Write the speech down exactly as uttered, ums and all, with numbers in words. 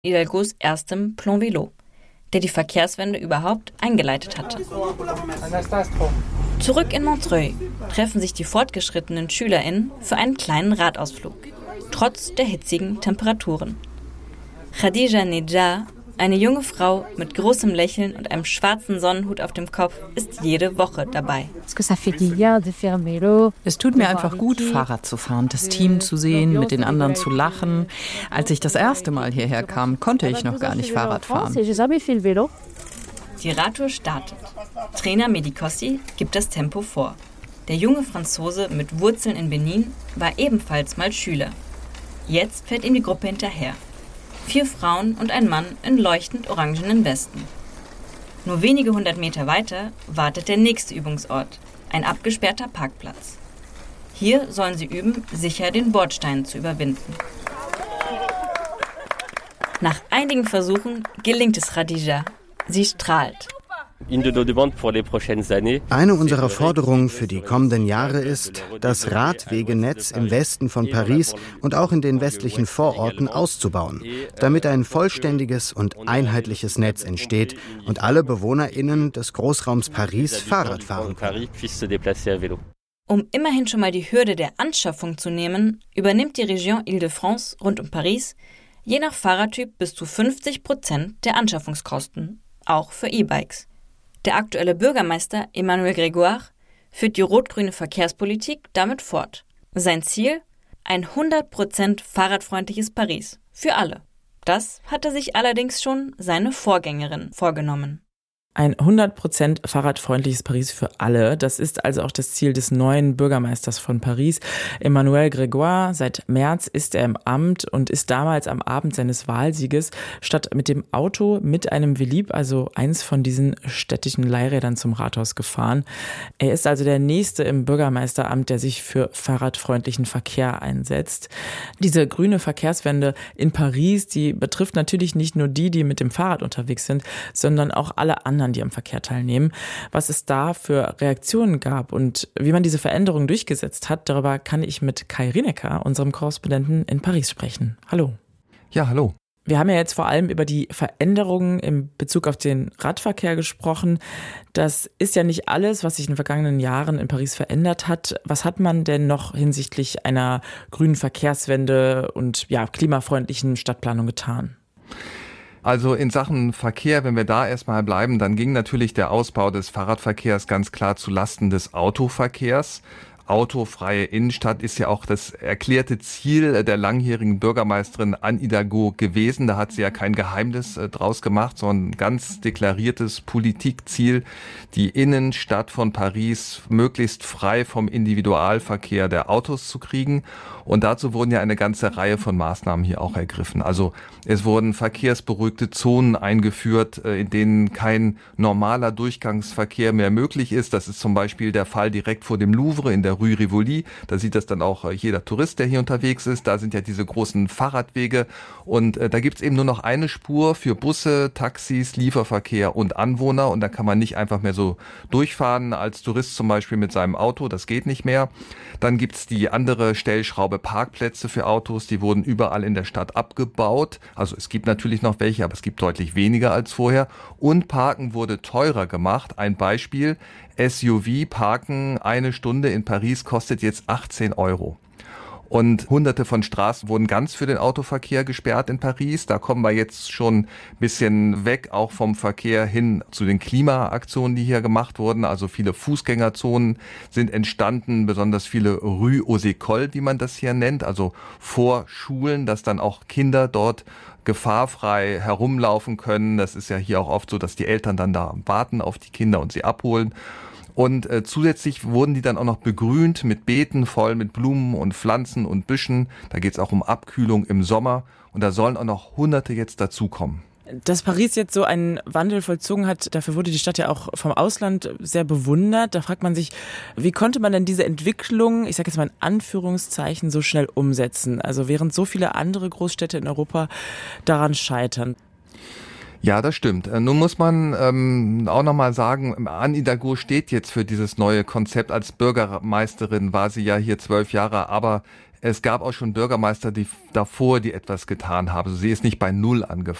Hidalgos erstem Plan Vélo, der die Verkehrswende überhaupt eingeleitet hatte. Zurück in Montreuil treffen sich die fortgeschrittenen SchülerInnen für einen kleinen Radausflug, trotz der hitzigen Temperaturen. Khadija Nedjar, eine junge Frau mit großem Lächeln und einem schwarzen Sonnenhut auf dem Kopf, ist jede Woche dabei. Es tut mir einfach gut, Fahrrad zu fahren, das Team zu sehen, mit den anderen zu lachen. Als ich das erste Mal hierher kam, konnte ich noch gar nicht Fahrrad fahren. Die Radtour startet. Trainer Medicossi gibt das Tempo vor. Der junge Franzose mit Wurzeln in Benin war ebenfalls mal Schüler. Jetzt fährt ihm die Gruppe hinterher. Vier Frauen und ein Mann in leuchtend orangenen Westen. Nur wenige hundert Meter weiter wartet der nächste Übungsort, ein abgesperrter Parkplatz. Hier sollen sie üben, sicher den Bordstein zu überwinden. Nach einigen Versuchen gelingt es Khadija. Sie strahlt. Eine unserer Forderungen für die kommenden Jahre ist, das Radwegenetz im Westen von Paris und auch in den westlichen Vororten auszubauen, damit ein vollständiges und einheitliches Netz entsteht und alle BewohnerInnen des Großraums Paris Fahrrad fahren können. Um immerhin schon mal die Hürde der Anschaffung zu nehmen, übernimmt die Région Île-de-France rund um Paris je nach Fahrradtyp bis zu fünfzig Prozent der Anschaffungskosten, auch für E-Bikes. Der aktuelle Bürgermeister Emmanuel Grégoire führt die rot-grüne Verkehrspolitik damit fort. Sein Ziel? Ein hundert Prozent fahrradfreundliches Paris. Für alle. Das hatte sich allerdings schon seine Vorgängerin vorgenommen. Ein hundert Prozent fahrradfreundliches Paris für alle. Das ist also auch das Ziel des neuen Bürgermeisters von Paris, Emmanuel Grégoire. Seit März ist er im Amt und ist damals am Abend seines Wahlsieges statt mit dem Auto mit einem Velib, also eins von diesen städtischen Leihrädern, zum Rathaus gefahren. Er ist also der Nächste im Bürgermeisteramt, der sich für fahrradfreundlichen Verkehr einsetzt. Diese grüne Verkehrswende in Paris, die betrifft natürlich nicht nur die, die mit dem Fahrrad unterwegs sind, sondern auch alle anderen, die am Verkehr teilnehmen. Was es da für Reaktionen gab und wie man diese Veränderungen durchgesetzt hat, darüber kann ich mit Kai Rinecker, unserem Korrespondenten in Paris, sprechen. Hallo. Ja, hallo. Wir haben ja jetzt vor allem über die Veränderungen in Bezug auf den Radverkehr gesprochen. Das ist ja nicht alles, was sich in den vergangenen Jahren in Paris verändert hat. Was hat man denn noch hinsichtlich einer grünen Verkehrswende und ja, klimafreundlichen Stadtplanung getan? Also in Sachen Verkehr, wenn wir da erstmal bleiben, dann ging natürlich der Ausbau des Fahrradverkehrs ganz klar zu Lasten des Autoverkehrs. Autofreie Innenstadt ist ja auch das erklärte Ziel der langjährigen Bürgermeisterin Anne Hidalgo gewesen. Da hat sie ja kein Geheimnis äh, draus gemacht, sondern ein ganz deklariertes Politikziel, die Innenstadt von Paris möglichst frei vom Individualverkehr der Autos zu kriegen. Und dazu wurden ja eine ganze Reihe von Maßnahmen hier auch ergriffen. Also es wurden verkehrsberuhigte Zonen eingeführt, in denen kein normaler Durchgangsverkehr mehr möglich ist. Das ist zum Beispiel der Fall direkt vor dem Louvre in der Rue Rivoli. Da sieht das dann auch jeder Tourist, der hier unterwegs ist. Da sind ja diese großen Fahrradwege. Und da gibt's eben nur noch eine Spur für Busse, Taxis, Lieferverkehr und Anwohner. Und da kann man nicht einfach mehr so durchfahren als Tourist zum Beispiel mit seinem Auto. Das geht nicht mehr. Dann gibt's die andere Stellschraube Parkplätze für Autos. Die wurden überall in der Stadt abgebaut. Also es gibt natürlich noch welche, aber es gibt deutlich weniger als vorher. Und Parken wurde teurer gemacht. Ein Beispiel: S U V-Parken eine Stunde in Paris kostet jetzt achtzehn Euro. Und hunderte von Straßen wurden ganz für den Autoverkehr gesperrt in Paris. Da kommen wir jetzt schon ein bisschen weg, auch vom Verkehr hin zu den Klimaaktionen, die hier gemacht wurden. Also viele Fußgängerzonen sind entstanden, besonders viele Rue aux Écoles, wie man das hier nennt, also vor Schulen, dass dann auch Kinder dort gefahrfrei herumlaufen können. Das ist ja hier auch oft so, dass die Eltern dann da warten auf die Kinder und sie abholen. Und äh, zusätzlich wurden die dann auch noch begrünt mit Beeten voll mit Blumen und Pflanzen und Büschen. Da geht es auch um Abkühlung im Sommer. Und da sollen auch noch Hunderte jetzt dazukommen. Dass Paris jetzt so einen Wandel vollzogen hat, dafür wurde die Stadt ja auch vom Ausland sehr bewundert. Da fragt man sich, wie konnte man denn diese Entwicklung, ich sage jetzt mal in Anführungszeichen, so schnell umsetzen? Also während so viele andere Großstädte in Europa daran scheitern. Ja, das stimmt. Nun muss man ähm, auch nochmal sagen, Anne Hidalgo steht jetzt für dieses neue Konzept. Als Bürgermeisterin war sie ja hier zwölf Jahre, aber Es gab auch schon Bürgermeister, die davor, die etwas getan haben. Also sie ist nicht bei Null angefangen.